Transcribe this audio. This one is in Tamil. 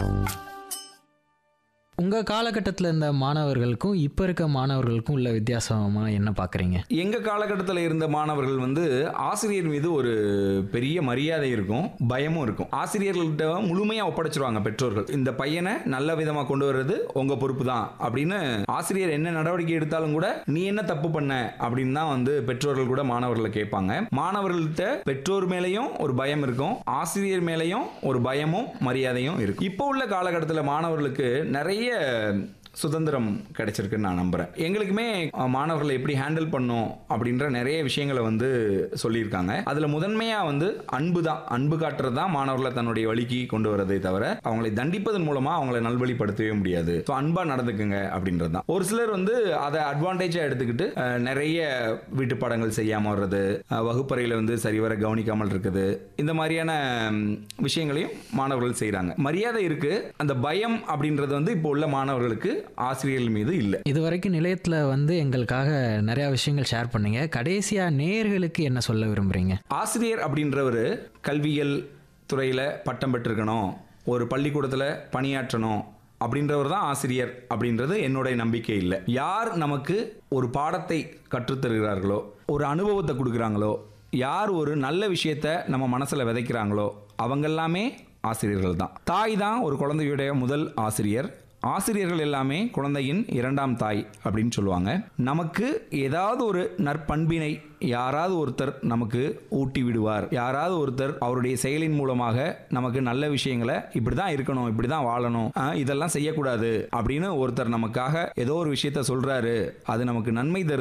உங்க காலகட்டத்துல இருந்த மாணவர்களுக்கும், இப்ப இருக்க மாணவர்களுக்கும் உள்ள வித்தியாசமா என்ன பார்க்குறீங்க? எங்க காலகட்டத்தில் இருந்த மாணவர்கள் வந்து ஆசிரியர் மீது ஒரு பெரிய மரியாதை இருக்கும், பயமும் இருக்கும். ஆசிரியர்கள்ட்ட முழுமையா ஒப்படைச்சிருவாங்க பெற்றோர்கள். இந்த பையனை நல்ல விதமா கொண்டு வர்றது உங்க பொறுப்பு தான் அப்படின்னு ஆசிரியர் என்ன நடவடிக்கை எடுத்தாலும் கூட நீ என்ன தப்பு பண்ண அப்படின்னு தான் வந்து பெற்றோர்கள் கூட மாணவர்களை கேட்பாங்க. மாணவர்கள்ட்ட பெற்றோர் மேலேயும் ஒரு பயம் இருக்கும், ஆசிரியர் மேலேயும் ஒரு பயமும் மரியாதையும் இருக்கும். இப்போ உள்ள காலகட்டத்தில் மாணவர்களுக்கு நிறைய சுதந்திரம் கிடைச்சிருக்குன்னு நான் நம்புறேன். எங்களுக்குமே மாணவர்களை எப்படி ஹேண்டில் பண்ணும் அப்படின்ற நிறைய விஷயங்களை வந்து சொல்லியிருக்காங்க. அதுல முதன்மையா வந்து அன்பு தான். அன்பு காட்டுறது தான் மாணவர்களை தன்னுடைய வழிக்கு கொண்டு வரதை தவிர அவங்களை தண்டிப்பதன் மூலமா அவங்களை நல்வழிப்படுத்தவே முடியாது. அன்பா நடந்துக்குங்க அப்படின்றது தான். ஒரு சிலர் வந்து அதை அட்வான்டேஜா எடுத்துக்கிட்டு நிறைய வீட்டு பாடங்கள் செய்யாம வர்றது, வகுப்பறையில வந்து சரிவர கவனிக்காமல் இருக்குது, இந்த மாதிரியான விஷயங்களையும் மாணவர்கள் செய்யறாங்க. மரியாதை இருக்கு, அந்த பயம் அப்படின்றது வந்து இப்போ உள்ள மாணவர்களுக்கு ஆசிரியர்கள் மீது இல்லை. இதுவரைக்கும் நிலையத்துல வந்து எங்களுக்காக நிறைய விஷயங்கள் ஷேர் பண்ணீங்க. கடைசியா நேயர்களுக்கு என்ன சொல்ல விரும்புறீங்க? ஆசிரியர் அப்படின்றவர் கல்வியல் துறையில் பட்டம் பெற்றிருக்கணும், ஒரு பள்ளிக்கூடத்தில் பணியாற்றணும் அப்படின்றவர் தான் ஆசிரியர் அப்படின்றது என்னுடைய நம்பிக்கை இல்லை. யார் நமக்கு ஒரு பாடத்தை கற்றுத்தருகிறார்களோ, ஒரு அனுபவத்தை கொடுக்குறாங்களோ, யார் ஒரு நல்ல விஷயத்தை நம்ம மனசில் விதைக்கிறாங்களோ அவங்கெல்லாமே ஆசிரியர்கள் தான். தாய் தான் ஒரு குழந்தையுடைய முதல் ஆசிரியர். ஆசிரியர்கள் எல்லாமே குழந்தையின் இரண்டாம் தாய் அப்படின்னு சொல்லுவாங்க. நமக்கு ஏதாவது ஒரு நற்பண்பினை யாராவது ஒருத்தர் நமக்கு ஊட்டி விடுவார். யாராவது ஒருத்தர் அவருடைய செயலின் மூலமாக நமக்கு நல்ல விஷயங்களை இப்படி தான் இருக்கணும், இப்படி தான் வாழணும், இதெல்லாம் செய்யக்கூடாது அப்படின்னு ஒருத்தர் நமக்காக ஏதோ ஒரு விஷயத்த சொல்றாரு, அது நமக்கு நன்மை தருது